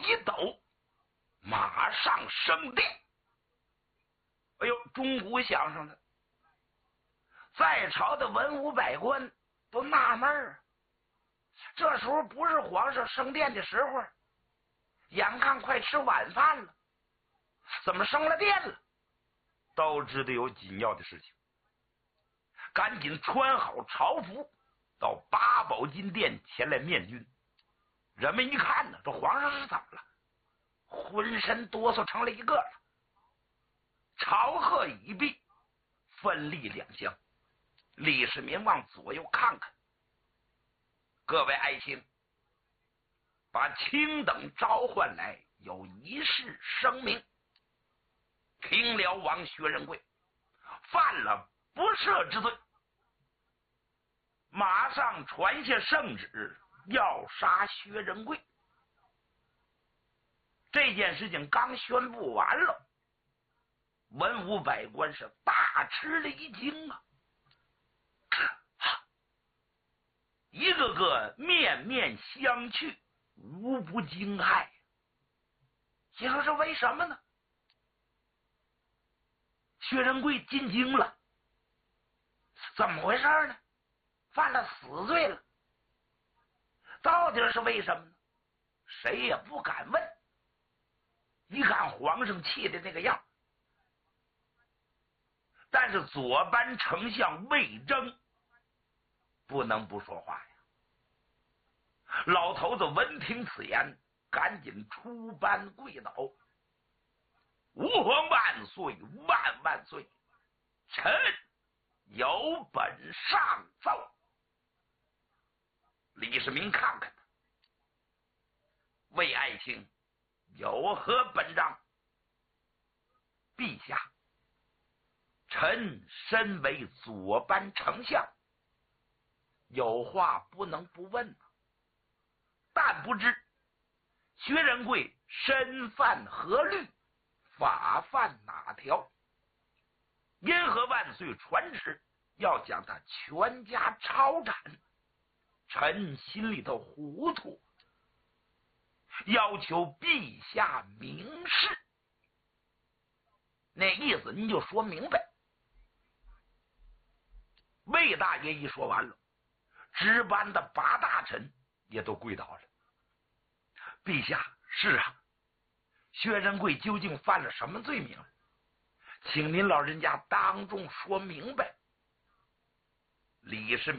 一抖，马上升殿。哎呦，钟鼓响上了，在朝的文武百官都纳闷儿，这时候不是皇上升殿的时候，眼看快吃晚饭了，怎么升了殿了？都知道有紧要的事情，赶紧穿好朝服，到八宝金殿前来面君。人们一看呢，这皇上是怎么了？浑身哆嗦成了一个了。朝贺已毕，分立两厢。李世民往左右看看，各位爱卿，把卿等召唤来，有一事声明。平辽王薛仁贵犯了不赦之罪，马上传下圣旨，要杀薛仁贵。这件事情刚宣布完了，文武百官是大吃了一惊啊，一个个面面相觑，无不惊骇。你说是为什么呢？薛仁贵进京了，怎么回事呢？犯了死罪了，到底是为什么呢？谁也不敢问。一看皇上气的那个样，但是左班丞相魏征不能不说话呀。老头子闻听此言，赶紧出班跪倒：吾皇万岁，万万岁！臣有本上奏。李世民看看他，魏爱卿有何本章？陛下，臣身为左班丞相，有话不能不问啊。但不知薛仁贵身犯何律，法犯哪条？因何万岁传旨要将他全家抄斩？臣心里头糊涂，要求陛下明示。那意思您就说明白。魏大爷一说完了，值班的8大臣也都跪倒了。陛下，是啊，薛仁贵究竟犯了什么罪名？请您老人家当众说明白。李世民